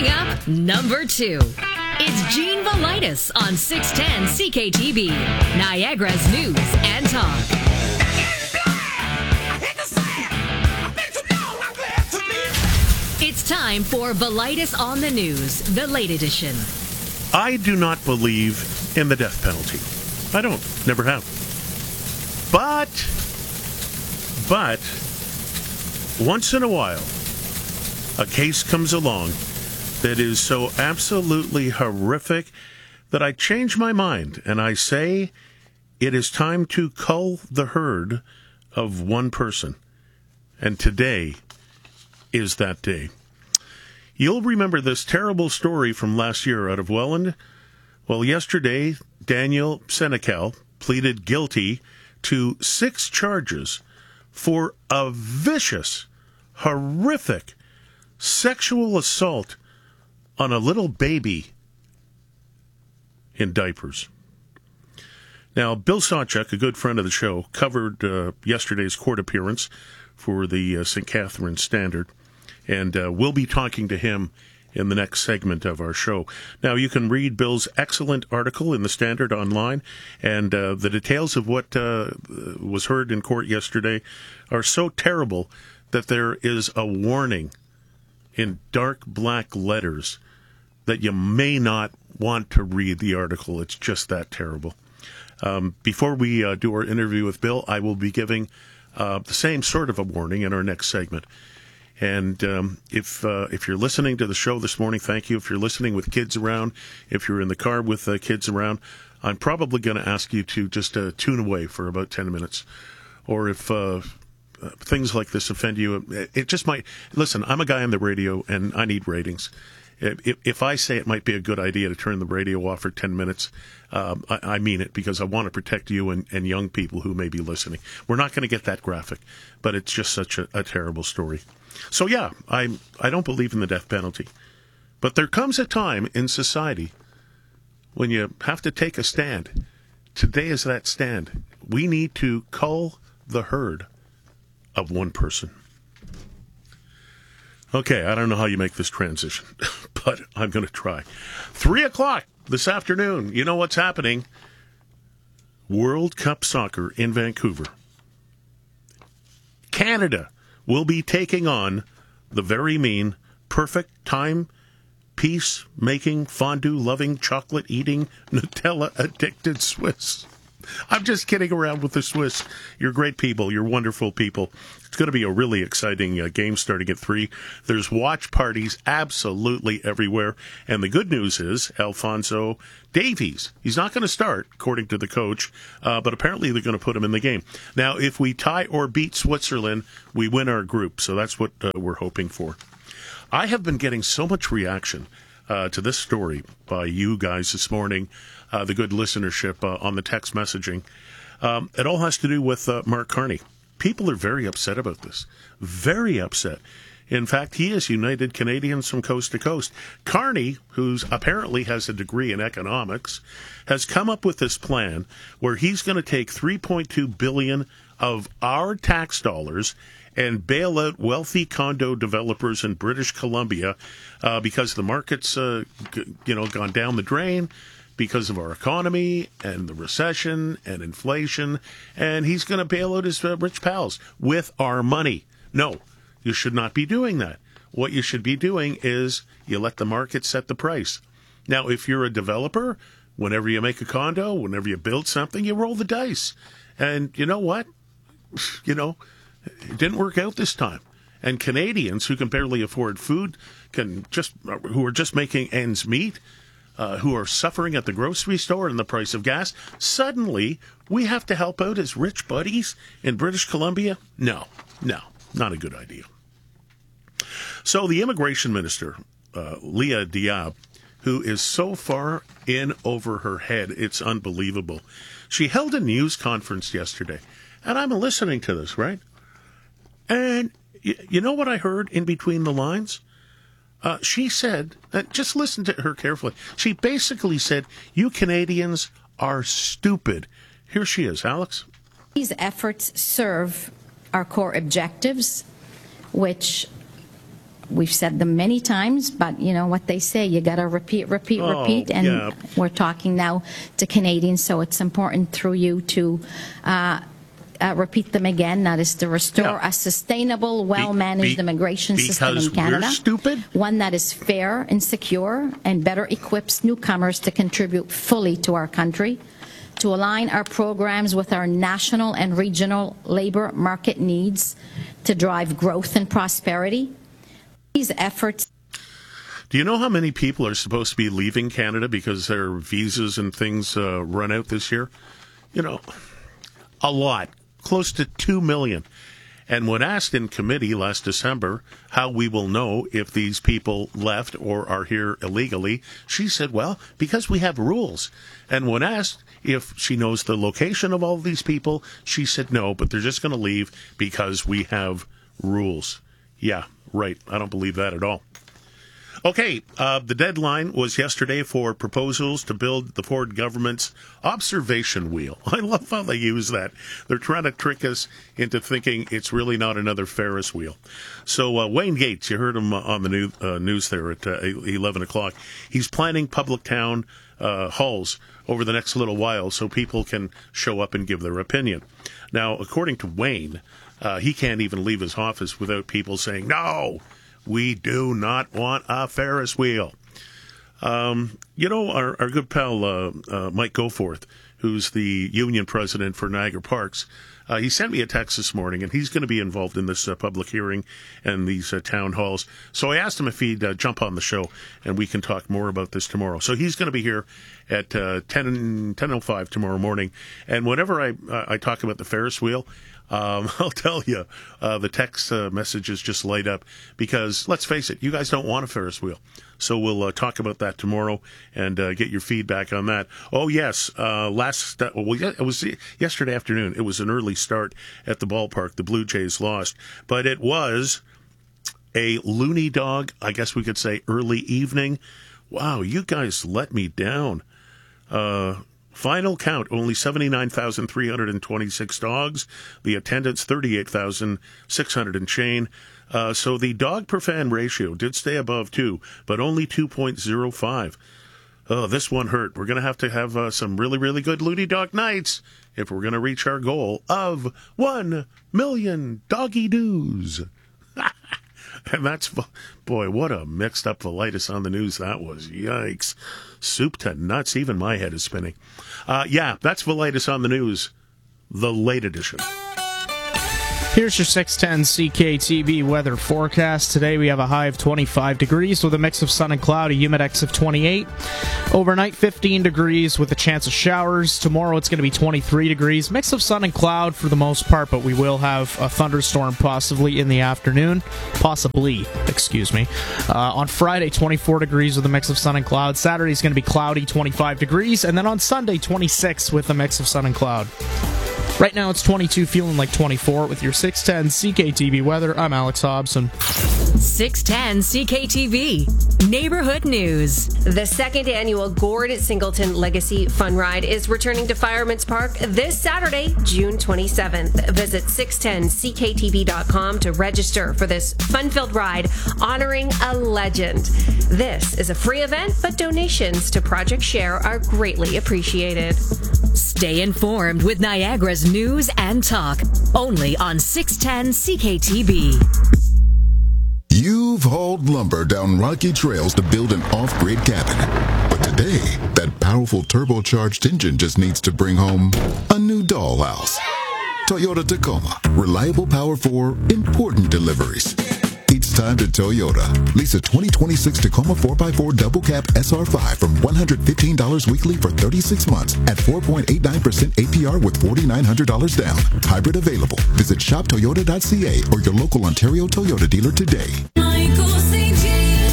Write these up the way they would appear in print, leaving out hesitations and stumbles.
Coming up, number 2. It's Gene Velitis on 610 CKTB, Niagara's News and Talk. It's time for Velitis on the News, the late edition. I do not believe in the death penalty. I don't. Never have. But, once in a while, a case comes along that is so absolutely horrific that I change my mind and I say it is time to cull the herd of one person. And today is that day. You'll remember this terrible story from last year out of Welland. Well, yesterday, Daniel Senecal pleaded guilty to 6 charges for a vicious, horrific sexual assault on a little baby in diapers. Now, Bill Sawchuk, a good friend of the show, covered yesterday's court appearance for the St. Catharines Standard, and we'll be talking to him in the next segment of our show. Now, you can read Bill's excellent article in the Standard online, and the details of what was heard in court yesterday are so terrible that there is a warning in dark black letters that you may not want to read the article. It's just that terrible. Before we do our interview with Bill, I will be giving the same sort of a warning in our next segment. And if you're listening to the show this morning, thank you. If you're listening with kids around, if you're in the car with kids around, I'm probably going to ask you to just tune away for about 10 minutes. Or if things like this offend you, it just might. Listen, I'm a guy on the radio, and I need ratings. If I say it might be a good idea to turn the radio off for 10 minutes, I mean it, because I want to protect you and young people who may be listening. We're not going to get that graphic, but it's just such a terrible story. So yeah, I don't believe in the death penalty. But there comes a time in society when you have to take a stand. Today is that stand. We need to cull the herd of one person. Okay, I don't know how you make this transition, but I'm going to try. 3 o'clock this afternoon, you know what's happening? World Cup Soccer in Vancouver. Canada will be taking on the very mean, perfect time, peace-making, fondue-loving, chocolate-eating, Nutella-addicted Swiss. I'm just kidding around with the Swiss. You're great people. You're wonderful people. It's going to be a really exciting game starting at 3. There's watch parties absolutely everywhere. And the good news is Alphonso Davies, he's not going to start, according to the coach, but apparently they're going to put him in the game. Now, if we tie or beat Switzerland, we win our group. So that's what we're hoping for. I have been getting so much reaction to this story by you guys this morning, the good listenership on the text messaging. It all has to do with Mark Carney. People are very upset about this. Very upset. In fact, he has united Canadians from coast to coast. Carney, who apparently has a degree in economics, has come up with this plan where he's going to take $3.2 billion of our tax dollars and bail out wealthy condo developers in British Columbia because the market's gone down the drain because of our economy and the recession and inflation, and he's going to bail out his rich pals with our money. No, you should not be doing that. What you should be doing is you let the market set the price. Now, if you're a developer, whenever you make a condo, whenever you build something, you roll the dice. And you know what? It didn't work out this time. And Canadians who can barely afford food, who are just making ends meet, who are suffering at the grocery store and the price of gas, suddenly we have to help out his rich buddies in British Columbia? No, not a good idea. So the immigration minister, Leah Diab, who is so far in over her head, it's unbelievable. She held a news conference yesterday, and I'm listening to this, right? And you know what I heard in between the lines? She said, just listen to her carefully. She basically said, you Canadians are stupid. Here she is, Alex. These efforts serve our core objectives, which We've said them many times, but you know what they say, you got to repeat, and yeah. we're talking now to Canadians, so it's important through you to repeat them again. That is to restore a sustainable, well-managed immigration system in Canada. Because we're stupid? One that is fair and secure and better equips newcomers to contribute fully to our country, to align our programs with our national and regional labor market needs, to drive growth and prosperity. These efforts. Do you know how many people are supposed to be leaving Canada because their visas and things run out this year? You know, a lot. Close to 2 million. And when asked in committee last December how we will know if these people left or are here illegally, she said, well, because we have rules. And when asked if she knows the location of all these people, she said no, but they're just going to leave because we have rules. Yeah, right. I don't believe that at all. Okay, the deadline was yesterday for proposals to build the Ford government's observation wheel. I love how they use that. They're trying to trick us into thinking it's really not another Ferris wheel. So Wayne Gates, you heard him on the news there at 11 o'clock. He's planning public town halls over the next little while so people can show up and give their opinion. Now, according to Wayne, he can't even leave his office without people saying, no, we do not want a Ferris wheel. You know, our good pal Mike Goforth, who's the union president for Niagara Parks, he sent me a text this morning, and he's going to be involved in this public hearing and these town halls. So I asked him if he'd jump on the show, and we can talk more about this tomorrow. So he's going to be here at 10:05 tomorrow morning. And whenever I talk about the Ferris wheel, I'll tell you, the text messages just light up because, let's face it, you guys don't want a Ferris wheel. So we'll talk about that tomorrow and get your feedback on that. Oh, yes, it was yesterday afternoon. It was an early start at the ballpark. The Blue Jays lost. But it was a loony dog, I guess we could say, early evening. Wow, you guys let me down. Final count, only 79,326 dogs. The attendance, 38,600 and change. So the dog per fan ratio did stay above 2, but only 2.05. Oh, this one hurt. We're going to have some really, really good loony dog nights if we're going to reach our goal of 1 million doggy doos. And that's, boy, what a mixed up Velitis on the news that was. Yikes. Soup to nuts. Even my head is spinning. Yeah, that's Velitis on the news, the late edition. Here's your 610 CKTB weather forecast. Today we have a high of 25 degrees with a mix of sun and cloud, a humidex of 28. Overnight 15 degrees with a chance of showers. Tomorrow it's going to be 23 degrees. Mix of sun and cloud for the most part, but we will have a thunderstorm possibly in the afternoon. On Friday, 24 degrees with a mix of sun and cloud. Saturday is going to be cloudy, 25 degrees. And then on Sunday, 26 with a mix of sun and cloud. Right now it's 22, feeling like 24 with your 610 CKTV weather. I'm Alex Hobson. 610 CKTV Neighborhood News. The second annual Gord Singleton Legacy Fun Ride is returning to Fireman's Park this Saturday, June 27th. Visit 610cktv.com to register for this fun-filled ride honoring a legend. This is a free event, but donations to Project Share are greatly appreciated. Stay informed with Niagara's news and talk, only on 610 CKTB. You've hauled lumber down rocky trails to build an off-grid cabin. But today, that powerful turbocharged engine just needs to bring home a new dollhouse. Toyota Tacoma. Reliable power for important deliveries. It's time to Toyota. Lease a 2026 Tacoma 4x4 double cab SR5 from $115 weekly for 36 months at 4.89% APR with $4,900 down. Hybrid available. Visit shoptoyota.ca or your local Ontario Toyota dealer today. Michael St. James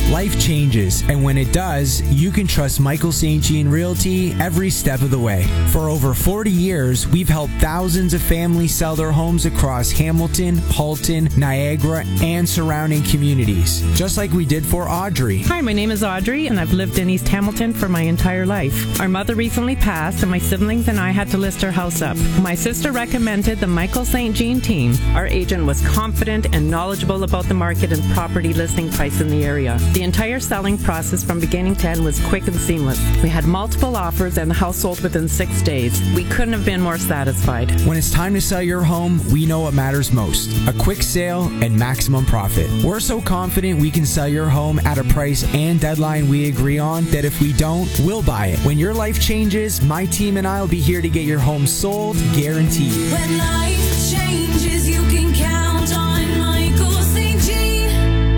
Life changes, and when it does, you can trust Michael St. Jean Realty every step of the way. For over 40 years, we've helped thousands of families sell their homes across Hamilton, Halton, Niagara, and surrounding communities, just like we did for Audrey. Hi, my name is Audrey, and I've lived in East Hamilton for my entire life. Our mother recently passed, and my siblings and I had to list our house up. My sister recommended the Michael St. Jean team. Our agent was confident and knowledgeable about the market and property listing price in the area. The entire selling process from beginning to end was quick and seamless. We had multiple offers and the house sold within 6 days. We couldn't have been more satisfied. When it's time to sell your home, we know what matters most: a quick sale and maximum profit. We're so confident we can sell your home at a price and deadline we agree on that if we don't, we'll buy it. When your life changes, my team and I will be here to get your home sold, guaranteed. When life changes, you can count on Michael St. Jean.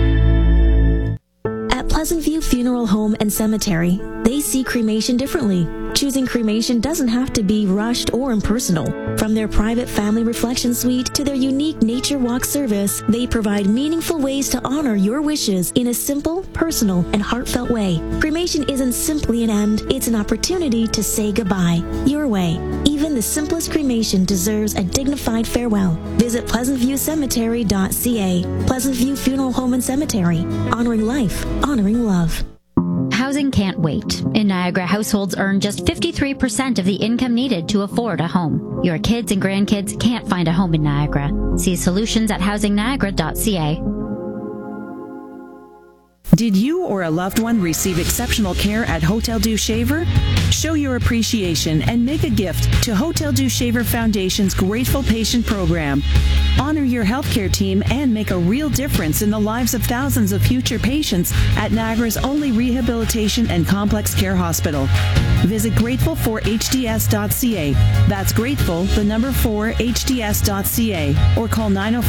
At Pleasant View Funeral Home and Cemetery, they see cremation differently. Choosing cremation doesn't have to be rushed or impersonal. From their private family reflection suite to their unique nature walk service, they provide meaningful ways to honor your wishes in a simple, personal, and heartfelt way. Cremation isn't simply an end, it's an opportunity to say goodbye, your way. Even the simplest cremation deserves a dignified farewell. Visit pleasantviewcemetery.ca. Pleasant View Funeral Home and Cemetery. Honoring life, honoring love. Housing can't wait. In Niagara, households earn just 53% of the income needed to afford a home. Your kids and grandkids can't find a home in Niagara. See solutions at housingniagara.ca. Did you or a loved one receive exceptional care at Hotel Dieu Shaver? Show your appreciation and make a gift to Hotel Dieu Shaver Foundation's Grateful Patient Program. Honor your healthcare team and make a real difference in the lives of thousands of future patients at Niagara's only rehabilitation and complex care hospital. Visit grateful4hds.ca. That's grateful, the number 4hds.ca, or call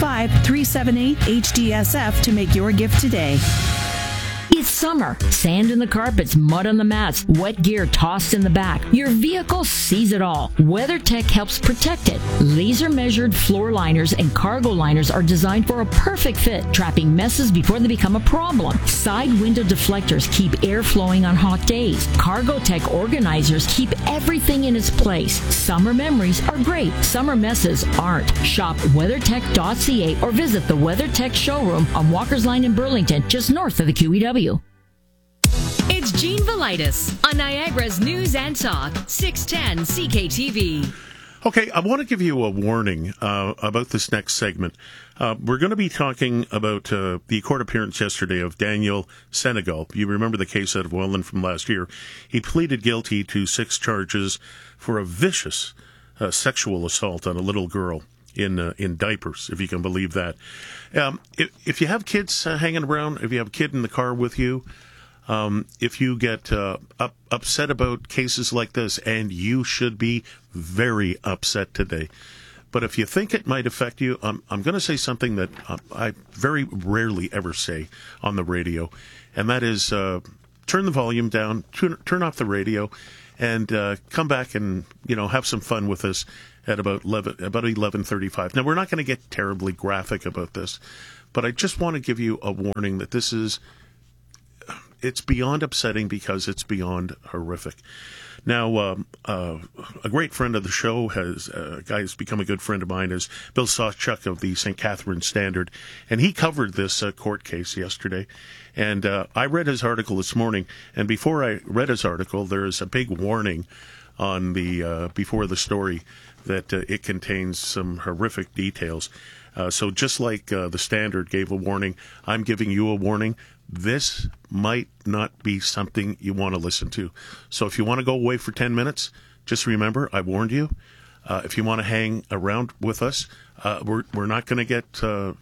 905-378-HDSF to make your gift today. It's summer. Sand in the carpets, mud on the mats, wet gear tossed in the back. Your vehicle sees it all. WeatherTech helps protect it. Laser-measured floor liners and cargo liners are designed for a perfect fit, trapping messes before they become a problem. Side window deflectors keep air flowing on hot days. Cargotech organizers keep everything in its place. Summer memories are great. Summer messes aren't. Shop WeatherTech.ca or visit the WeatherTech showroom on Walker's Line in Burlington, just north of the QEW. It's Jean Velitis on Niagara's News and Talk, 610 CKTV. Okay, I want to give you a warning about this next segment. We're going to be talking about the court appearance yesterday of Daniel Senegal. You remember the case out of Welland from last year. He pleaded guilty to 6 charges for a vicious sexual assault on a little girl in diapers, if you can believe that. If you have kids hanging around, if you have a kid in the car with you, if you get upset about cases like this, and you should be very upset today, but if you think it might affect you, I'm going to say something that I very rarely ever say on the radio, and that is turn the volume down, turn off the radio, and come back and have some fun with us at about 11:35. Now, we're not going to get terribly graphic about this, but I just want to give you a warning that this is. It's beyond upsetting because it's beyond horrific. Now, a great friend of the show a guy who's become a good friend of mine is Bill Sawchuk of the St. Catharines Standard, and he covered this court case yesterday. And I read his article this morning, and before I read his article, there is a big warning on the before the story that it contains some horrific details. So just like the Standard gave a warning, I'm giving you a warning. This might not be something you want to listen to. So if you want to go away for 10 minutes, just remember, I warned you. If you want to hang around with us, we're not going to get, we're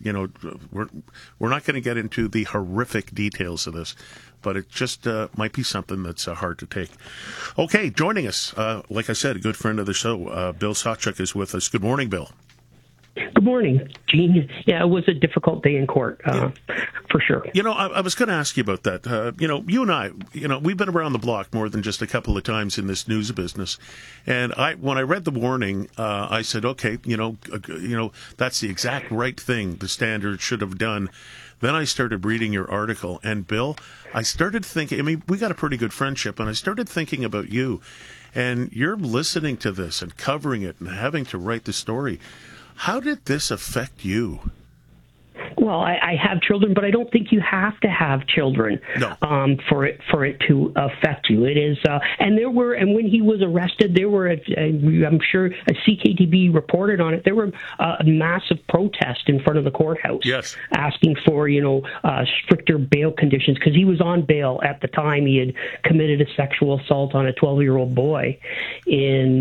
not going to get into the horrific details of this, but it just might be something that's hard to take. Okay, joining us, like I said, a good friend of the show, Bill Sawchuk is with us. Good morning, Bill. Good morning, Gene. Yeah, it was a difficult day in court, for sure. I was going to ask you about that. You and I, we've been around the block more than just a couple of times in this news business. And when I read the warning, I said, okay, that's the exact right thing the Standard should have done. Then I started reading your article, and Bill, I started thinking, I mean, we got a pretty good friendship, and I started thinking about you, and you're listening to this and covering it and having to write the story. How did this affect you? Well, I have children, but I don't think you have to have children for it to affect you. It is, and when he was arrested, there were, I'm sure, a CKTB reported on it. There were a massive protest in front of the courthouse, asking for stricter bail conditions, because he was on bail at the time. He had committed a sexual assault on a 12-year-old boy in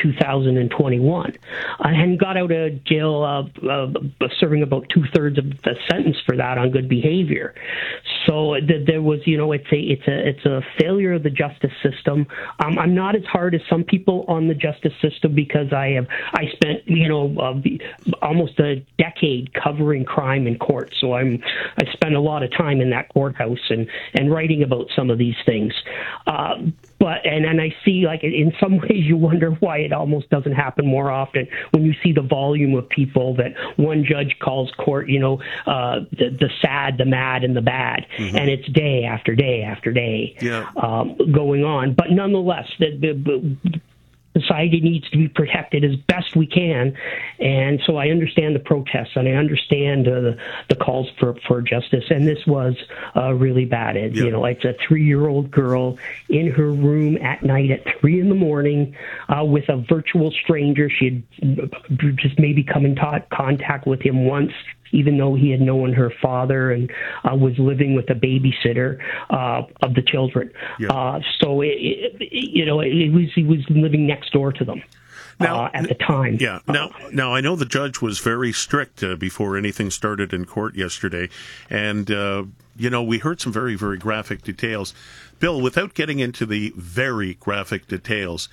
2021, and got out of jail serving about 2/3 of the sentence for that on good behavior. So there was, it's a failure of the justice system. I'm not as hard as some people on the justice system, because I spent almost a decade covering crime in court. So I spent a lot of time in that courthouse and writing about some of these things. But I see, like, in some ways you wonder why it almost doesn't happen more often when you see the volume of people that one judge calls court, the sad, the mad, and the bad. Mm-hmm. And it's day after day after day going on. But nonetheless, the society needs to be protected as best we can, and so I understand the protests, and I understand the calls for justice. And this was really bad. It's a 3-year-old girl in her room at night at 3 a.m. With a virtual stranger. She had just maybe come in contact with him once, even though he had known her father and was living with a babysitter of the children. So he was living next door to them at the time. Yeah. Now I know the judge was very strict before anything started in court yesterday, and we heard some very, very graphic details. Bill, without getting into the very graphic details,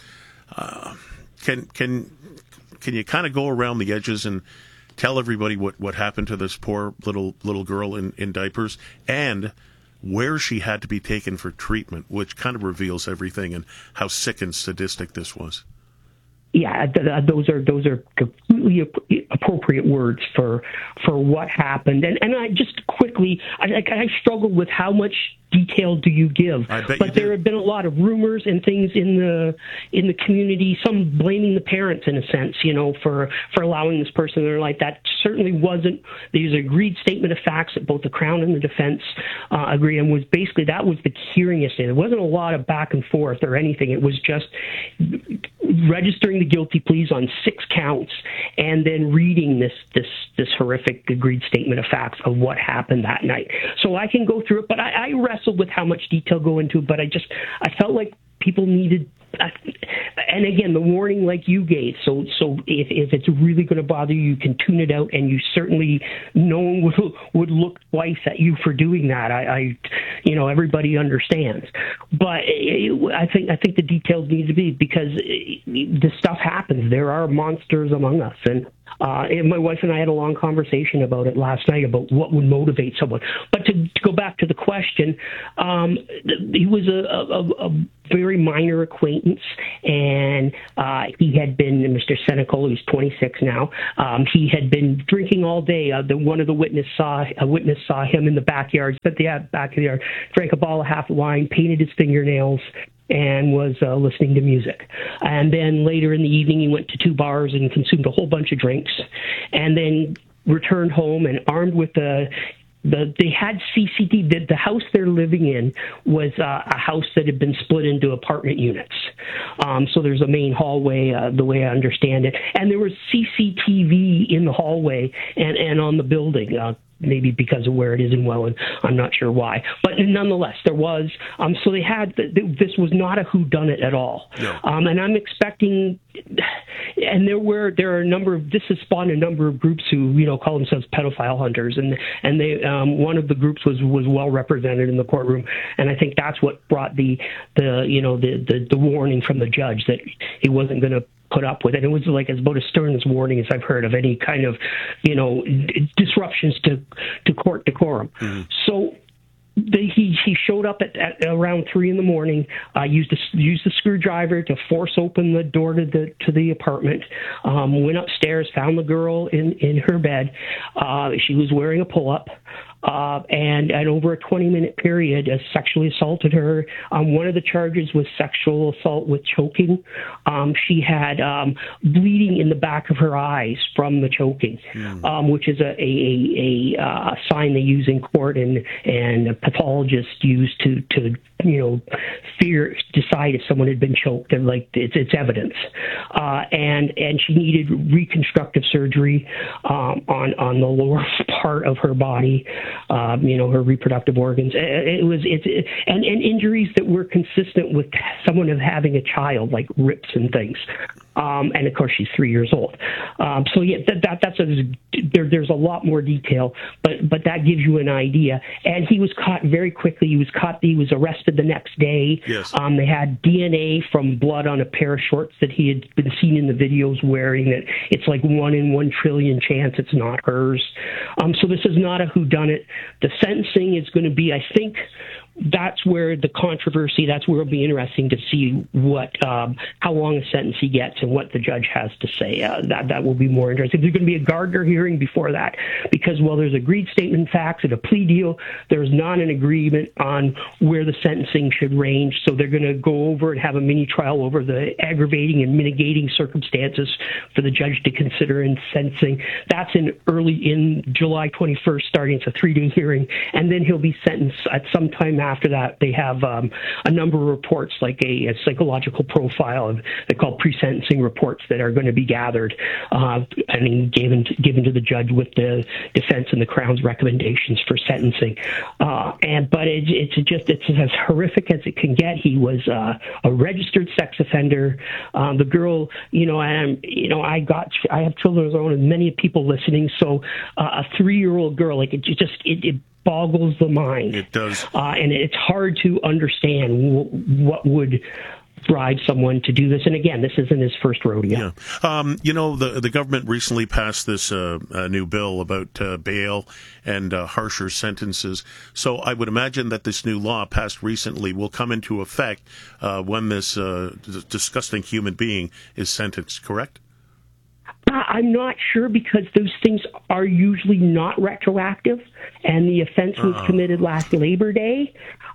can you kind of go around the edges and tell everybody what happened to this poor little girl in diapers, and where she had to be taken for treatment, which kind of reveals everything, and how sick and sadistic this was? Yeah, those are completely appropriate words for what happened. And I just quickly, I struggled with how much detail do you give? But there have been a lot of rumors and things in the community. Some blaming the parents in a sense, for allowing this person in their life. That certainly wasn't. There's an agreed statement of facts that both the Crown and the defense agree, and was basically that was the hearing yesterday. There wasn't a lot of back and forth or anything. It was just registering the guilty pleas on 6 counts and then reading this horrific agreed statement of facts of what happened that night. So I can go through it, but I wrestled with how much detail go into it, but I felt like people needed, and again, the warning like you gave, so if it's really going to bother you, you can tune it out, and you certainly, no one would look twice at you for doing that. Everybody understands, but I think the details need to be, because this stuff happens. There are monsters among us, and my wife and I had a long conversation about it last night, about what would motivate someone. But to go back to the question, he was a very minor acquaintance, and he had been, Mr. Senecal, who's 26 now, he had been drinking all day. One of the witnesses saw him in the backyard, spent the back of the yard, drank a bottle of half wine, painted his fingernails, and was listening to music. And then later in the evening, he went to 2 bars and consumed a whole bunch of drinks, and then returned home and armed with they had CCTV. The house they're living in was a house that had been split into apartment units. So there's a main hallway, the way I understand it, and there was CCTV in the hallway and on the building. Maybe because of where it is in Welland, I'm not sure why. But nonetheless, there was. So they had. This was not a whodunit at all. No. And I'm expecting. And there are a number of. This has spawned a number of groups who call themselves pedophile hunters, and they one of the groups was well represented in the courtroom, and I think that's what brought the warning from the judge that he wasn't going to put up with it. It was like as about as stern as warning as I've heard of any kind of, disruptions to court decorum. Mm-hmm. So he showed up at around 3 a.m. Used the screwdriver to force open the door to the apartment. Went upstairs, found the girl in her bed. She was wearing a pull-up. and over a 20-minute period sexually assaulted her. One of the charges was sexual assault with choking. She had bleeding in the back of her eyes from the choking, which is a sign they use in court and pathologists use to decide if someone had been choked, and like it's evidence. And she needed reconstructive surgery on the lower part of her body, her reproductive organs. And injuries that were consistent with someone having a child, like rips and things. And of course, she's 3 years old. So yeah, there's a lot more detail, but that gives you an idea. And he was caught very quickly. He was arrested the next day. Yes. They had DNA from blood on a pair of shorts that he had been seen in the videos wearing. That it's like 1 in 1 trillion chance it's not hers. So this is not a whodunit. The sentencing is going to be, I think, that's where the controversy, that's where it'll be interesting to see how long a sentence he gets and what the judge has to say. That will be more interesting. There's going to be a Gardner hearing before that, because while there's agreed statement facts and a plea deal, there's not an agreement on where the sentencing should range. So they're going to go over and have a mini trial over the aggravating and mitigating circumstances for the judge to consider in sentencing. That's in July 21st, starting. It's a 3-day hearing, and then he'll be sentenced at some time after that. They have a number of reports, like a psychological profile, they call pre-sentencing reports, that are going to be gathered and given to the judge with the defense and the Crown's recommendations for sentencing. But it's as horrific as it can get. He was a registered sex offender. The girl, I have children of my own, and many people listening. So a 3-year-old girl, like it boggles the mind. It does. And it's hard to understand what would drive someone to do this. And again, this isn't his first rodeo. Yeah. The government recently passed this new bill about bail and harsher sentences. So I would imagine that this new law passed recently will come into effect when this disgusting human being is sentenced, correct? I'm not sure, because those things are usually not retroactive, and the offense was committed last Labor Day.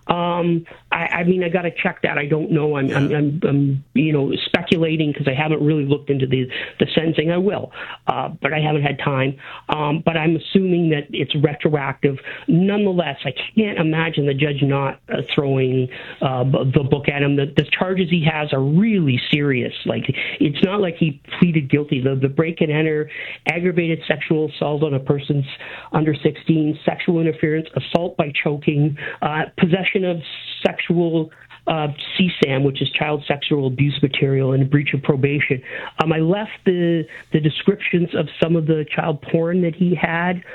I got to check that. I don't know. I'm speculating because I haven't really looked into the sentencing. I will, but I haven't had time. But I'm assuming that it's retroactive. Nonetheless, I can't imagine the judge not throwing the book at him. The charges he has are really serious. Like, it's not like he pleaded guilty. The break and enter, aggravated sexual assault on a person's under 16, sexual interference, assault by choking, possession of sexual CSAM, which is child sexual abuse material, and breach of probation. I left the descriptions of some of the child porn that he had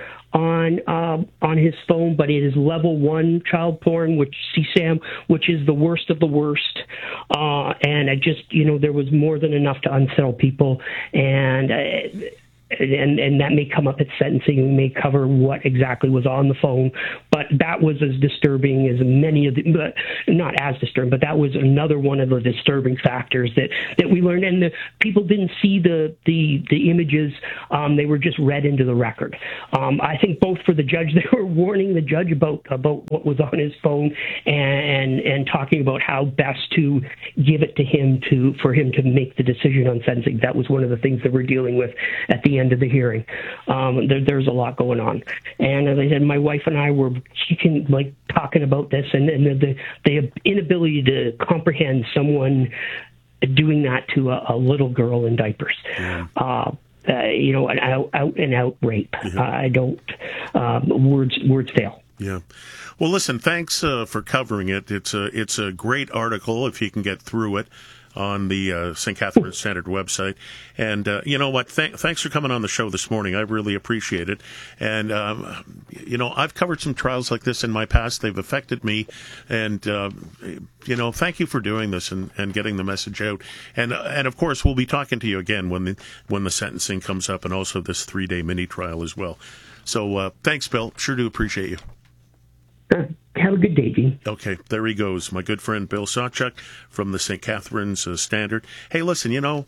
on his phone, but it is level 1 child porn, which CSAM, which is the worst of the worst. And I just, there was more than enough to unsettle people, and that may come up at sentencing. We may cover what exactly was on the phone, but that was as disturbing as many of the, but not as disturbing, but that was another one of the disturbing factors that we learned. And the people didn't see the images. They were just read into the record. I think both for the judge, they were warning the judge about what was on his phone and talking about how best to give it to him for him to make the decision on sentencing. That was one of the things that we're dealing with at the end of the hearing. There's a lot going on. And as I said, my wife and I were talking about this, and the inability to comprehend someone doing that to a little girl in diapers. Yeah. An out rape. Mm-hmm. I don't. Words fail. Yeah. Well, listen. Thanks for covering it. It's a great article if you can get through it on the St. Catharines Standard website. And you know what? Thanks for coming on the show this morning. I really appreciate it. And, I've covered some trials like this in my past. They've affected me. And, thank you for doing this and getting the message out. And of course, we'll be talking to you again when the sentencing comes up, and also this 3-day mini trial as well. So thanks, Bill. Sure do appreciate you. Have a good day, Dean. Okay, there he goes, my good friend Bill Sawchuk from the St. Catharines Standard. Hey, listen,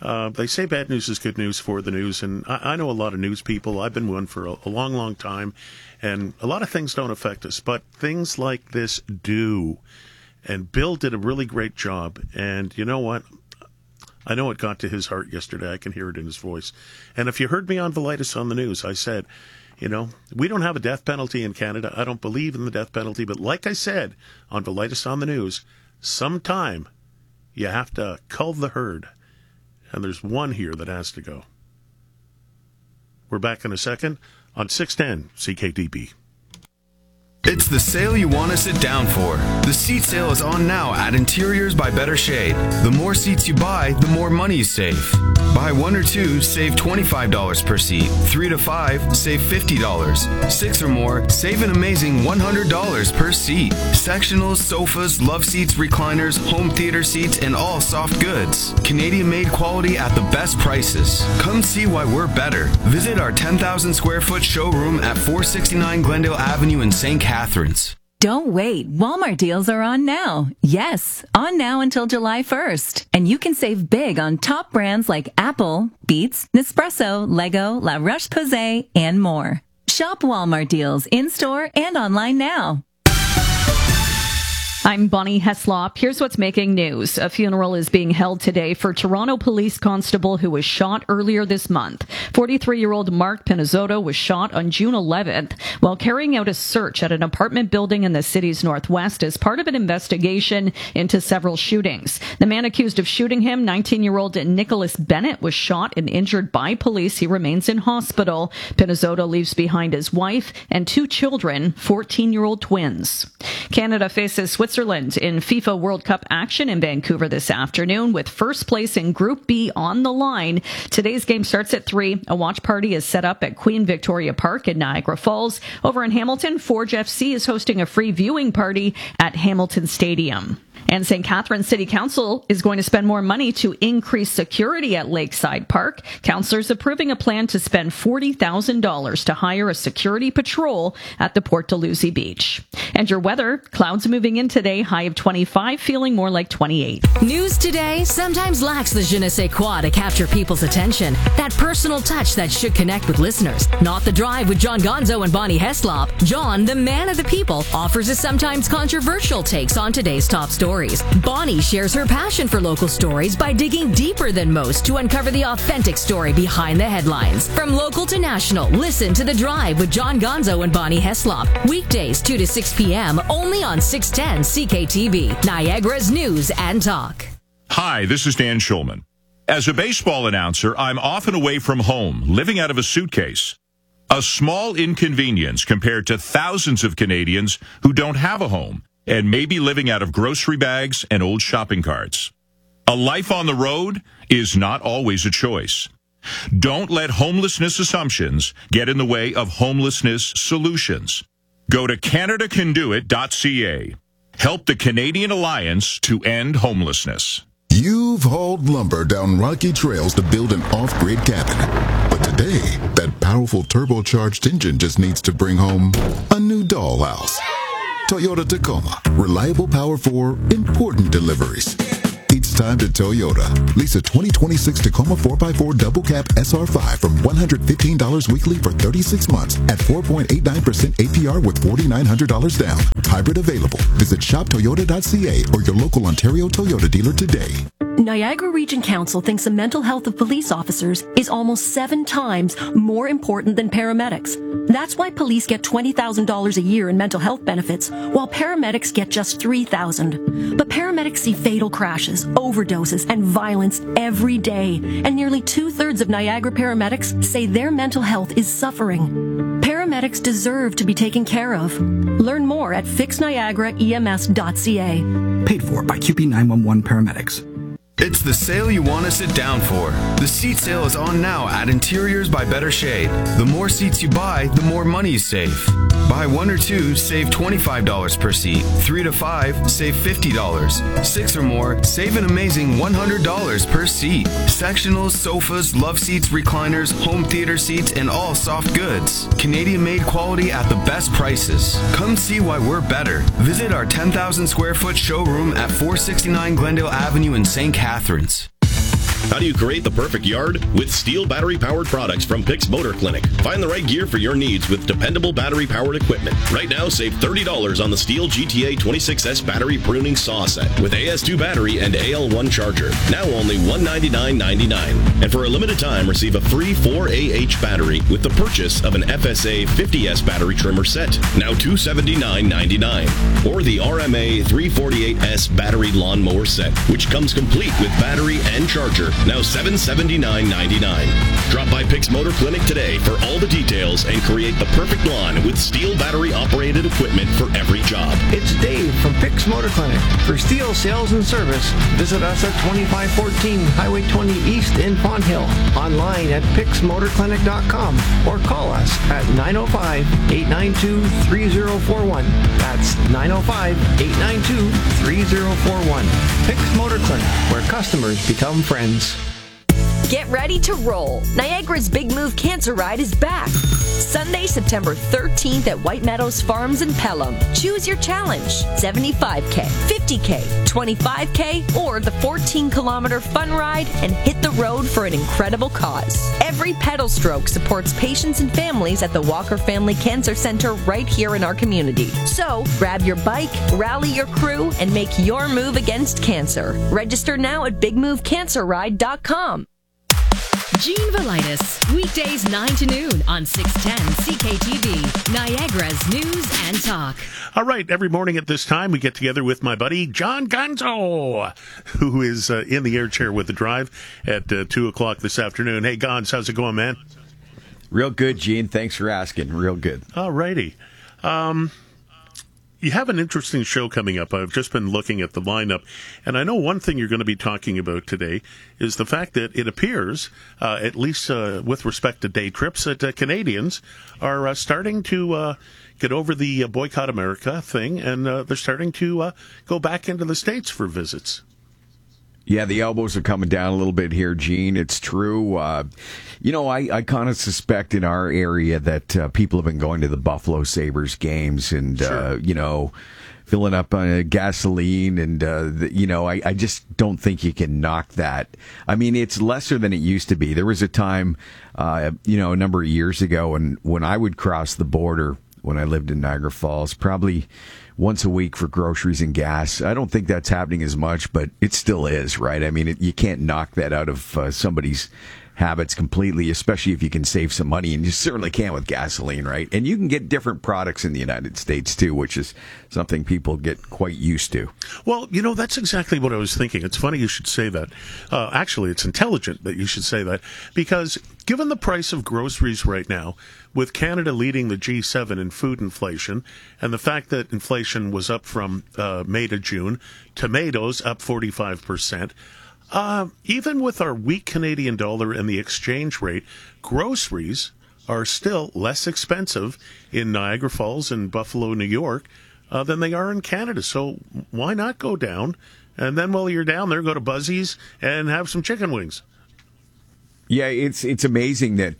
They say bad news is good news for the news, and I know a lot of news people. I've been one for a long, long time, and a lot of things don't affect us, but things like this do. And Bill did a really great job, and you know what? I know it got to his heart yesterday. I can hear it in his voice. And if you heard me on Velitis on the news, I said, you know, we don't have a death penalty in Canada. I don't believe in the death penalty, but like I said on Velitis on the news, sometime you have to cull the herd. And there's one here that has to go. We're back in a second on 610 CKTB. It's the sale you want to sit down for. The seat sale is on now at Interiors by Better Shade. The more seats you buy, the more money you save. Buy 1 or 2, save $25 per seat. 3 to 5, save $50. 6 or more, save an amazing $100 per seat. Sectionals, sofas, love seats, recliners, home theater seats, and all soft goods. Canadian-made quality at the best prices. Come see why we're better. Visit our 10,000 square foot showroom at 469 Glendale Avenue in St. Catharines. Don't wait. Walmart deals are on now. Yes, on now until July 1st. And you can save big on top brands like Apple, Beats, Nespresso, Lego, La Roche-Posay, and more. Shop Walmart deals in-store and online now. I'm Bonnie Heslop. Here's what's making news. A funeral is being held today for Toronto police constable who was shot earlier this month. 43-year-old Mark Pinizzotto was shot on June 11th while carrying out a search at an apartment building in the city's northwest as part of an investigation into several shootings. The man accused of shooting him, 19-year-old Nicholas Bennett, was shot and injured by police. He remains in hospital. Pinizzotto leaves behind his wife and 2 children, 14-year-old twins. Canada faces Switzerland in FIFA World Cup action in Vancouver this afternoon with first place in Group B on the line. Today's game starts at 3. A watch party is set up at Queen Victoria Park in Niagara Falls. Over in Hamilton, Forge FC is hosting a free viewing party at Hamilton Stadium. And St. Catharines City Council is going to spend more money to increase security at Lakeside Park. Councillors approving a plan to spend $40,000 to hire a security patrol at the Port Dalhousie Beach. And your weather, clouds moving in today, high of 25, feeling more like 28. News today sometimes lacks the je ne sais quoi to capture people's attention. That personal touch that should connect with listeners. Not The Drive with John Gonzo and Bonnie Heslop. John, the man of the people, offers his sometimes controversial takes on today's top stories. Bonnie shares her passion for local stories by digging deeper than most to uncover the authentic story behind the headlines. From local to national, listen to The Drive with John Gonzo and Bonnie Heslop. Weekdays 2 to 6 p.m. only on 610 CKTB, Niagara's News and Talk. Hi, this is Dan Schulman. As a baseball announcer, I'm often away from home, living out of a suitcase. A small inconvenience compared to thousands of Canadians who don't have a home and may be living out of grocery bags and old shopping carts. A life on the road is not always a choice. Don't let homelessness assumptions get in the way of homelessness solutions. Go to CanadaCanDoIt.ca. Help the Canadian Alliance to end homelessness. You've hauled lumber down rocky trails to build an off-grid cabin. But today, that powerful turbocharged engine just needs to bring home a new dollhouse. Toyota Tacoma. Reliable power for important deliveries. It's time to Toyota. Lease a 2026 Tacoma 4x4 double cab SR5 from $115 weekly for 36 months at 4.89% APR with $4,900 down. Hybrid available. Visit shoptoyota.ca or your local Ontario Toyota dealer today. Niagara Region Council thinks the mental health of police officers is almost 7 times more important than paramedics. That's why police get $20,000 a year in mental health benefits, while paramedics get just $3,000. But paramedics see fatal crashes, overdoses, and violence every day, and nearly 2/3 of Niagara paramedics say their mental health is suffering. Paramedics deserve to be taken care of. Learn more at fixniagaraems.ca. Paid for by QP 911 paramedics. It's the sale you want to sit down for. The seat sale is on now at Interiors by Better Shade. The more seats you buy, the more money you save. Buy 1 or 2, save $25 per seat. 3 to 5, save $50. 6 or more, save an amazing $100 per seat. Sectionals, sofas, love seats, recliners, home theater seats, and all soft goods. Canadian-made quality at the best prices. Come see why we're better. Visit our 10,000 square foot showroom at 469 Glendale Avenue in St. Catharines. How do you create the perfect yard? With Steel battery-powered products from Pix Motor Clinic. Find the right gear for your needs with dependable battery-powered equipment. Right now, save $30 on the Steel GTA 26S battery pruning saw set with AS2 battery and AL1 charger. Now only $199.99. And for a limited time, receive a free 4AH battery with the purchase of an FSA 50S battery trimmer set. Now $279.99. Or the RMA 348S battery lawnmower set, which comes complete with battery and charger. Now $779.99. Drop by Pix Motor Clinic today for all the details and create the perfect lawn with Steel battery-operated equipment for every job. It's Dave from Pix Motor Clinic. For Steel sales and service, visit us at 2514 Highway 20 East in Pond Hill. Online at pixmotorclinic.com or call us at 905-892-3041. That's 905-892-3041. Pix Motor Clinic, where customers become friends. Get ready to roll. Niagara's Big Move Cancer Ride is back. Sunday, September 13th at White Meadows Farms in Pelham. Choose your challenge. 75K, 50K, 25K, or the 14-kilometer fun ride and hit the road for an incredible cause. Every pedal stroke supports patients and families at the Walker Family Cancer Center right here in our community. So, grab your bike, rally your crew, and make your move against cancer. Register now at bigmovecancerride.com. Gene Velitis, weekdays 9 to noon on 610 CKTV, Niagara's News and Talk. All right, every morning at this time, we get together with my buddy, John Gonzo, who is in the air chair with the drive at 2 o'clock this afternoon. Hey, Gonz, how's it going, man? Real good, Gene. Thanks for asking. Real good. All righty. You have an interesting show coming up. I've just been looking at the lineup, and I know one thing you're going to be talking about today is the fact that it appears, at least with respect to day trips, that Canadians are starting to get over the Boycott America thing, and they're starting to go back into the States for visits. Yeah, the elbows are coming down a little bit here, Gene. It's true. I kind of suspect in our area that people have been going to the Buffalo Sabres games and, sure. Filling up on gasoline. And, I just don't think you can knock that. I mean, it's lesser than it used to be. There was a time, a number of years ago when I would cross the border when I lived in Niagara Falls, probably once a week for groceries and gas. I don't think that's happening as much, but it still is, right? I mean, you can't knock that out of somebody's habits completely, especially if you can save some money, and you certainly can with gasoline, right? And you can get different products in the United States, too, which is something people get quite used to. Well, that's exactly what I was thinking. It's funny you should say that. Actually, it's intelligent that you should say that, because given the price of groceries right now, with Canada leading the G7 in food inflation, and the fact that inflation was up from May to June, tomatoes up 45%, even with our weak Canadian dollar and the exchange rate, groceries are still less expensive in Niagara Falls and Buffalo, New York, than they are in Canada. So why not go down? And then while you're down there, go to Buzzies and have some chicken wings. Yeah, it's amazing that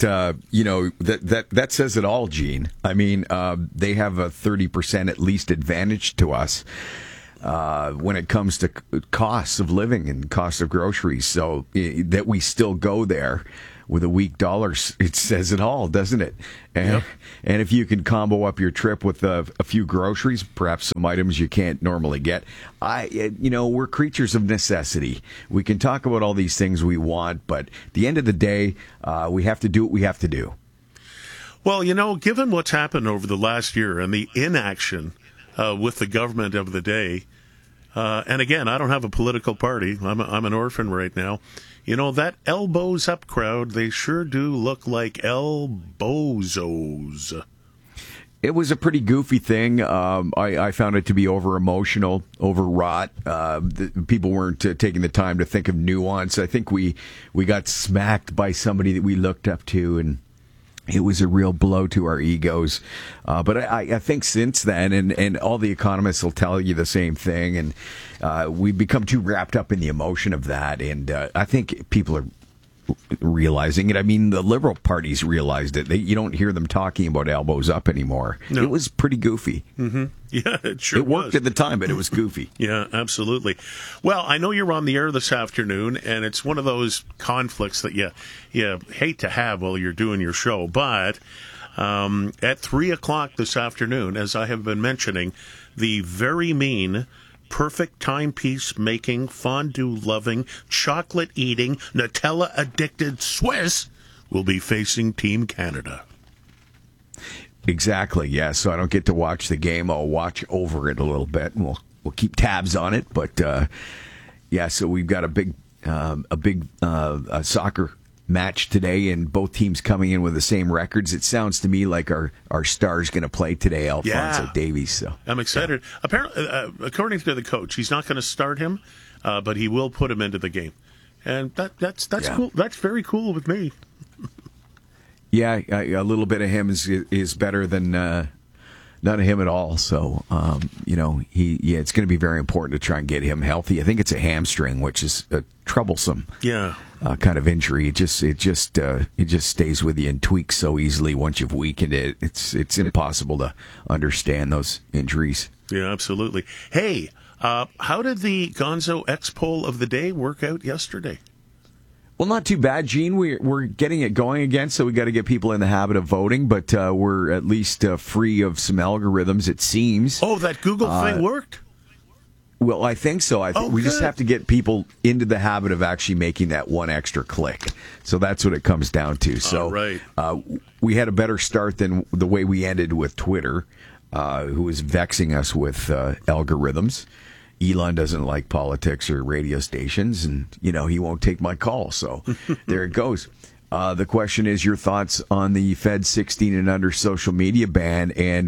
that says it all, Gene. I mean, they have a 30% at least advantage to us when it comes to costs of living and costs of groceries. So that we still go there with a weak dollar, it says it all, doesn't it? And if you can combo up your trip with a few groceries, perhaps some items you can't normally get, we're creatures of necessity. We can talk about all these things we want, but at the end of the day, we have to do what we have to do. Well, given what's happened over the last year and the inaction with the government of the day, and again, I don't have a political party. I'm an orphan right now. That elbows up crowd, they sure do look like elbozos. It was a pretty goofy thing. I found it to be over-emotional, overwrought. People weren't taking the time to think of nuance. I think we got smacked by somebody that we looked up to, and it was a real blow to our egos. But I think since then, and all the economists will tell you the same thing, and we've become too wrapped up in the emotion of that. And I think people are realizing it. I mean, the Liberal parties realized it. You don't hear them talking about elbows up anymore. No. It was pretty goofy. Mm-hmm. Yeah, it sure It worked was. at the time, but it was goofy. Yeah, absolutely. Well, I know you're on the air this afternoon, and it's one of those conflicts that you hate to have while you're doing your show. But at 3 o'clock this afternoon, as I have been mentioning, the very mean, perfect timepiece making, fondue loving, chocolate eating, Nutella addicted Swiss will be facing Team Canada. Exactly, yeah. So I don't get to watch the game. I'll watch over it a little bit, and we'll keep tabs on it. But yeah, so we've got a big soccer match today, and both teams coming in with the same records. It sounds to me like our star's going to play today, Alphonso Davies. So I'm excited. Yeah. Apparently, according to the coach, he's not going to start him, but he will put him into the game, and that's cool. That's very cool with me. Yeah, a little bit of him is better than none of him at all. So, it's going to be very important to try and get him healthy. I think it's a hamstring, which is a troublesome kind of injury. It just stays with you and tweaks so easily once you've weakened it. It's impossible to understand those injuries. Yeah, absolutely. Hey, how did the Gonzo X poll of the day work out yesterday? Well, not too bad, Gene. We're getting it going again, so we got to get people in the habit of voting, but we're at least free of some algorithms, it seems. Oh, that Google thing worked? Well, I think so. We just have to get people into the habit of actually making that one extra click. So that's what it comes down to. So right. We had a better start than the way we ended with Twitter, who was vexing us with algorithms. Elon doesn't like politics or radio stations, and, he won't take my call. So there it goes. The question is your thoughts on the Fed 16 and under social media ban, and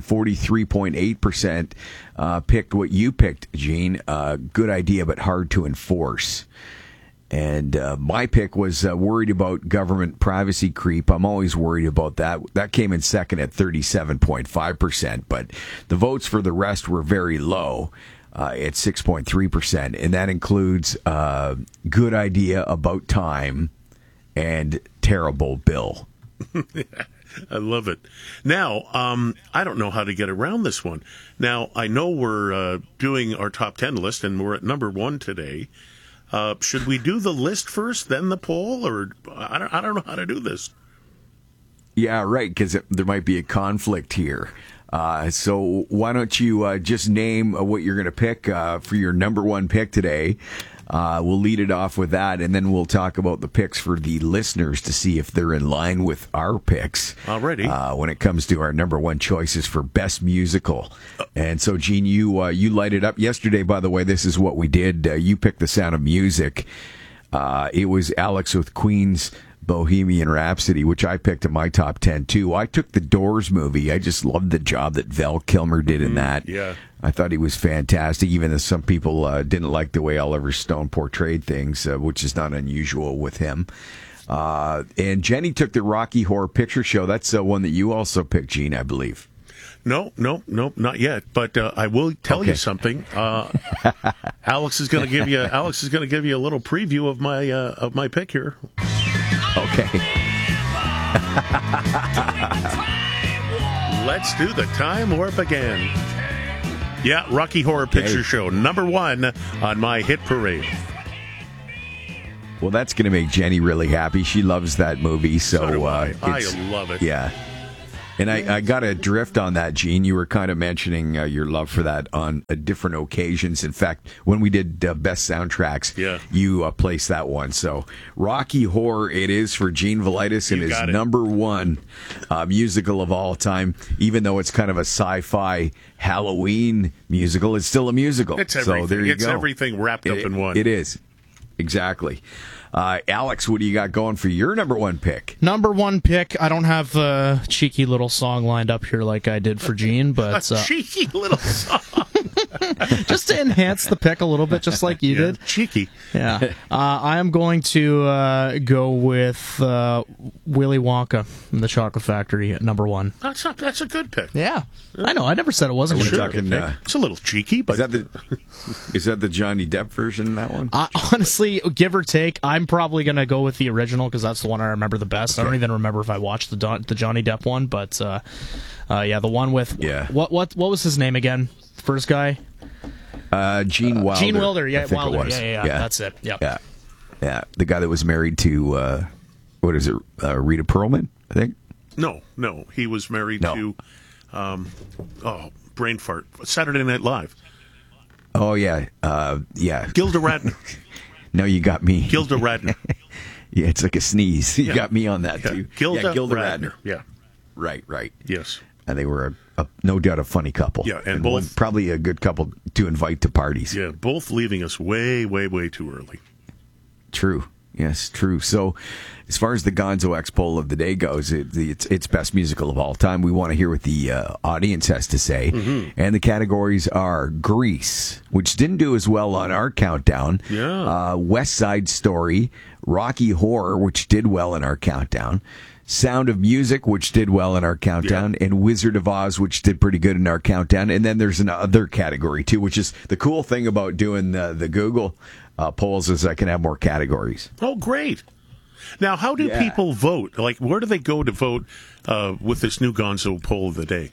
43.8% picked what you picked, Gene. Good idea, but hard to enforce. And my pick was worried about government privacy creep. I'm always worried about that. That came in second at 37.5%, but the votes for the rest were very low. At 6.3%, and that includes good idea, about time, and terrible bill. I love it. Now, I don't know how to get around this one. Now, I know we're doing our top 10 list, and we're at number 1 today. Should we do the list first, then the poll, or I don't know how to do this? Yeah, right, because there might be a conflict here. So why don't you just name what you're going to pick for your number 1 pick today. We'll lead it off with that, and then we'll talk about the picks for the listeners to see if they're in line with our picks. Already. When it comes to our number 1 choices for best musical. And so, Gene, you light it up. Yesterday, by the way, this is what we did. You picked The Sound of Music. It was Alex with Queen's Bohemian Rhapsody, which I picked in my top 10 too. I took the Doors movie. I just loved the job that Val Kilmer did in that. Yeah. I thought he was fantastic, even though some people didn't like the way Oliver Stone portrayed things, which is not unusual with him. And Jenny took the Rocky Horror Picture Show. That's one that you also picked, Gene, I believe. No, not yet. But I will tell you something. Alex is going to give you a little preview of my pick here. Okay. Let's do the time warp again. Yeah, Rocky Horror Picture Show, number 1 on my hit parade. Well, that's going to make Jenny really happy. She loves that movie. So do I. I love it. Yeah. And I got a drift on that, Gene. You were kind of mentioning your love for that on different occasions. In fact, when we did Best Soundtracks, you placed that one. So Rocky Horror it is for Gene Velitis, and his number 1 musical of all time. Even though it's kind of a sci-fi Halloween musical, it's still a musical. It's everything. So there you go. Everything wrapped up in one. It is. Exactly. Alex, what do you got going for your number 1 pick? Number 1 pick, I don't have a cheeky little song lined up here like I did for Gene, but... a cheeky little song! Just to enhance the pick a little bit, just like you did. Cheeky. Yeah. I am going to go with Willy Wonka and the Chocolate Factory at number 1. That's a good pick. Yeah. I know. I never said it wasn't We're going to be a good pick. It's a little cheeky, but is that the Johnny Depp version? That one? Honestly, give or take, I'm probably going to go with the original because that's the one I remember the best. I don't even remember if I watched the Johnny Depp one, but the one with what was his name again? First guy, Gene Wilder. Gene Wilder, yeah, Wilder. Wilder, yeah, that's it. Yep. Yeah, the guy that was married to what is it? Rita Perlman, I think. No, he was married to brain fart. Saturday Night Live. Oh yeah, Gilda Radner. No, you got me. Gilda Radner. Yeah, it's like a sneeze. You got me on that too. Gilda Radner. Yeah. Right. Yes. And they were no doubt a funny couple. Yeah, and both probably a good couple to invite to parties. Yeah, both leaving us way, way, way too early. True. Yes, true. So, as far as the Gonzo X poll of the day goes, it's best musical of all time. We want to hear what the audience has to say. Mm-hmm. And the categories are Grease, which didn't do as well on our countdown. Yeah. West Side Story, Rocky Horror, which did well in our countdown. Sound of Music, which did well in our countdown, and Wizard of Oz, which did pretty good in our countdown. And then there's another category, too, which is the cool thing about doing the Google polls is I can have more categories. Oh, great. Now, how do people vote? Like, where do they go to vote with this new Gonzo poll of the day?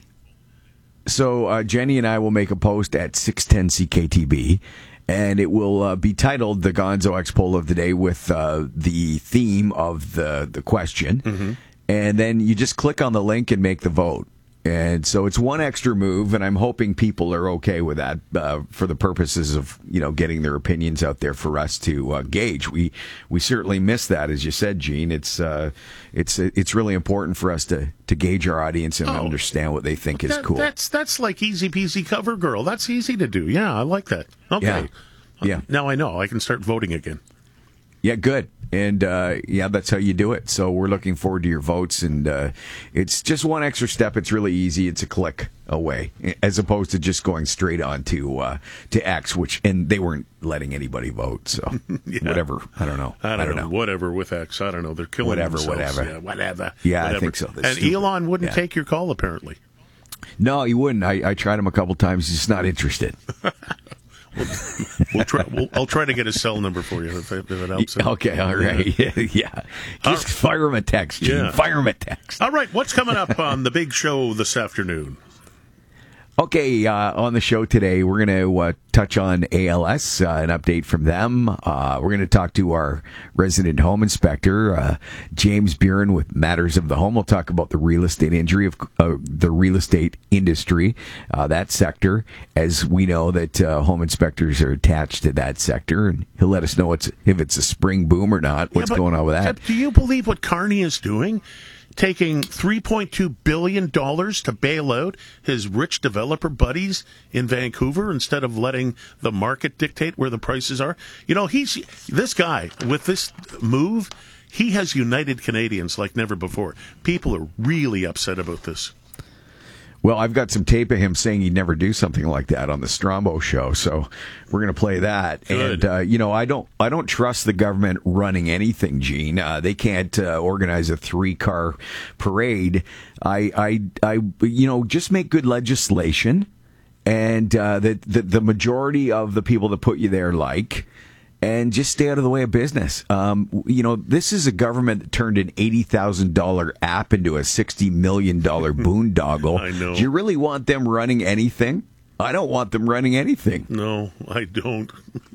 So Jenny and I will make a post at 610 CKTB, and it will be titled the Gonzo X poll of the day with the theme of the question. Mm-hmm. And then you just click on the link and make the vote. And so it's one extra move, and I'm hoping people are okay with that for the purposes of getting their opinions out there for us to gauge. We certainly miss that, as you said, Gene. It's really important for us to gauge our audience and understand what they think is cool. That's like easy peasy cover girl. That's easy to do. Yeah, I like that. Okay. Yeah. Now I know I can start voting again. Yeah, good. And, that's how you do it. So we're looking forward to your votes. And it's just one extra step. It's really easy. It's a click away, as opposed to just going straight on to X, and they weren't letting anybody vote. So whatever. I don't know. I don't know. Whatever with X. I don't know. They're killing themselves. Whatever. Yeah, whatever. Yeah, I think so. And Elon wouldn't take your call, apparently. No, he wouldn't. I tried him a couple times. He's not interested. I'll try to get his cell number for you if it helps. Okay, all right. Yeah. Just fire him a text, Gene. Yeah. Fire him a text. All right, what's coming up on the big show this afternoon? Okay, on the show today, we're going to touch on ALS, an update from them. We're going to talk to our resident home inspector, James Buren, with Matters of the Home. We'll talk about the real estate injury of the real estate industry, that sector, as we know that home inspectors are attached to that sector, and he'll let us know if it's a spring boom or not, what's going on with that. Do you believe what Carney is doing? Taking $3.2 billion to bail out his rich developer buddies in Vancouver instead of letting the market dictate where the prices are. This guy, with this move, he has united Canadians like never before. People are really upset about this. Well, I've got some tape of him saying he'd never do something like that on the Strombo show, so we're going to play that. Good. And I don't trust the government running anything, Gene. They can't organize a 3-car parade. I just make good legislation, and the majority of the people that put you there and just stay out of the way of business. This is a government that turned an $80,000 app into a $60 million boondoggle. I know. Do you really want them running anything? I don't want them running anything. No, I don't.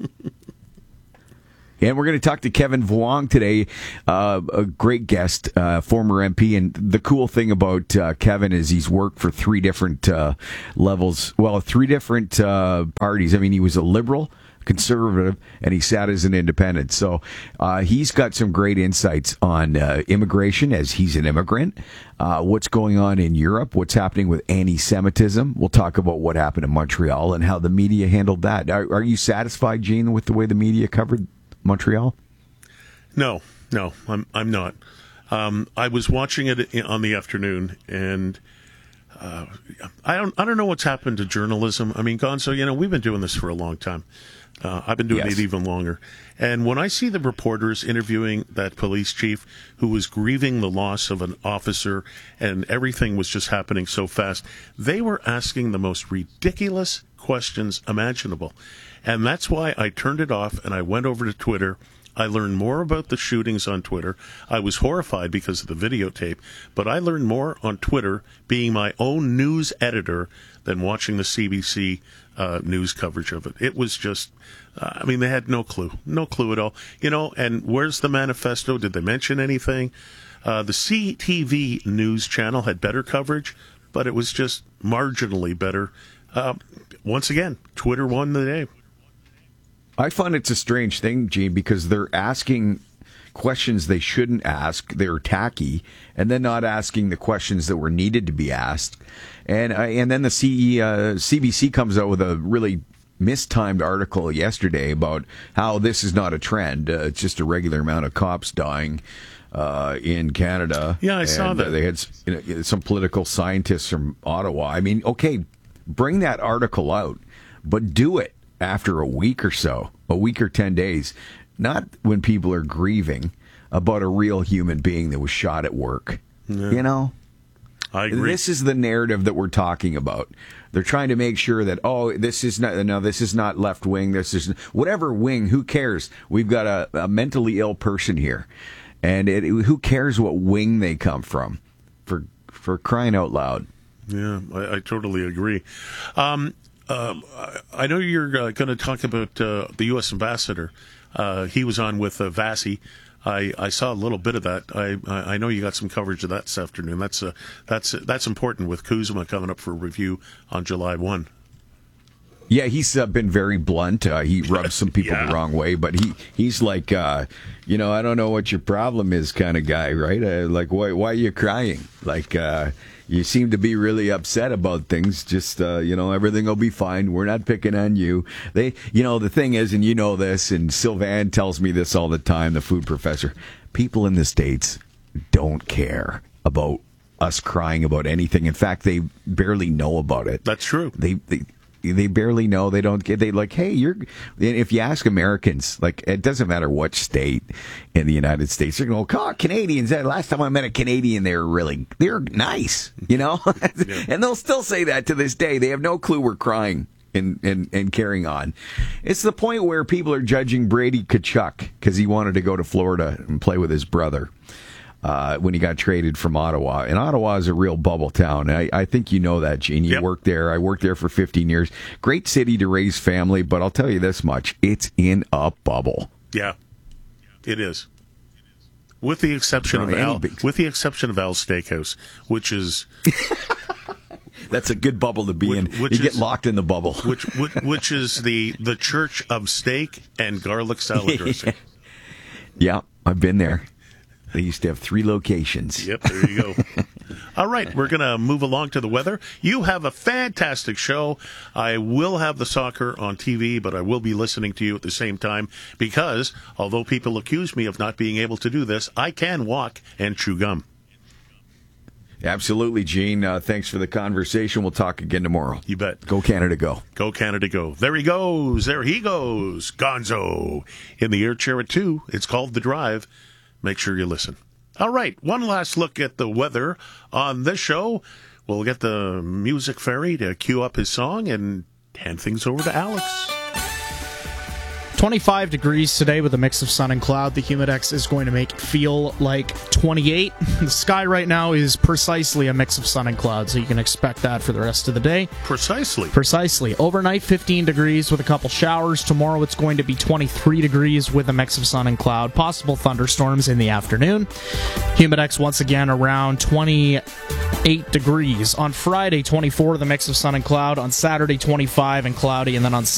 And we're going to talk to Kevin Vuong today, a great guest, former MP. And the cool thing about Kevin is he's worked for 3 different levels, 3 different parties. I mean, he was a Liberal, Conservative, and he sat as an independent. So he's got some great insights on immigration, as he's an immigrant, what's going on in Europe, what's happening with anti-Semitism. We'll talk about what happened in Montreal and how the media handled that. Are you satisfied, Gene, with the way the media covered Montreal? No, I'm not. I was watching it on the afternoon, and I don't know what's happened to journalism. I mean, Gonzo, we've been doing this for a long time. I've been doing it even longer. And when I see the reporters interviewing that police chief who was grieving the loss of an officer and everything was just happening so fast, they were asking the most ridiculous questions imaginable. And that's why I turned it off and I went over to Twitter. I learned more about the shootings on Twitter. I was horrified because of the videotape, but I learned more on Twitter being my own news editor than watching the CBC news coverage of it. It was just, they had no clue at all. And where's the manifesto? Did they mention anything? The CTV news channel had better coverage, but it was just marginally better. Once again, Twitter won the day. I find it's a strange thing, Gene, because they're asking questions they shouldn't ask. They're tacky, and then not asking the questions that were needed to be asked. And then the CBC comes out with a really mistimed article yesterday about how this is not a trend. It's just a regular amount of cops dying in Canada. Yeah, I saw that. They had some political scientists from Ottawa. I mean, okay, bring that article out, but do it after a week or 10 days, not when people are grieving about a real human being that was shot at work. Yeah. I agree. This is the narrative that we're talking about. They're trying to make sure that, this is not left wing. This is whatever wing. Who cares? We've got a mentally ill person here, and who cares what wing they come from? For crying out loud. Yeah, I totally agree. I know you're going to talk about the U.S. ambassador. He was on with Vasi. I saw a little bit of that. I know you got some coverage of that this afternoon. That's important with Kuzma coming up for review on July 1. Yeah, he's been very blunt. He rubs some people the wrong way, but he's like, I don't know what your problem is kind of guy, right? Like, why are you crying? Like, you seem to be really upset about things. Just, everything will be fine. We're not picking on you. The thing is, and you know this, and Sylvan tells me this all the time, the food professor, people in the States don't care about us crying about anything. In fact, they barely know about it. That's true. They barely know. They don't get. They like, hey, if you ask Americans, like, it doesn't matter what state in the United States, they're going to go, Canadians. Last time I met a Canadian, they're nice, and they'll still say that to this day. They have no clue we're crying and carrying on. It's the point where people are judging Brady Tkachuk because he wanted to go to Florida and play with his brother. When he got traded from Ottawa. And Ottawa is a real bubble town. I think you know that, Gene. You worked there. I worked there for 15 years. Great city to raise family, but I'll tell you this much. It's in a bubble. Yeah, it is. With the exception of Al Steakhouse, which is... That's a good bubble to be in. You get locked in the bubble. Which is the church of steak and garlic salad dressing. Yeah, I've been there. They used to have 3 locations. Yep, there you go. All right, we're going to move along to the weather. You have a fantastic show. I will have the soccer on TV, but I will be listening to you at the same time because, although people accuse me of not being able to do this, I can walk and chew gum. Absolutely, Gene. Thanks for the conversation. We'll talk again tomorrow. You bet. Go Canada, go. Go Canada, go. There he goes. There he goes. Gonzo. In the air chair at 2. It's called The Drive. Make sure you listen. All right, one last look at the weather on this show. We'll get the music fairy to cue up his song and hand things over to Alex. 25 degrees today with a mix of sun and cloud. The Humidex is going to make it feel like 28. The sky right now is precisely a mix of sun and cloud, so you can expect that for the rest of the day. Precisely. Overnight, 15 degrees with a couple showers. Tomorrow it's going to be 23 degrees with a mix of sun and cloud. Possible thunderstorms in the afternoon. Humidex once again around 28 degrees. On Friday, 24 with a mix of sun and cloud. On Saturday, 25 and cloudy. And then on